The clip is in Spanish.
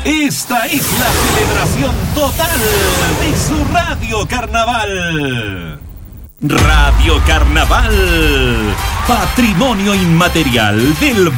Esta es la celebración total de su Radio Carnaval. Radio Carnaval, patrimonio inmaterial del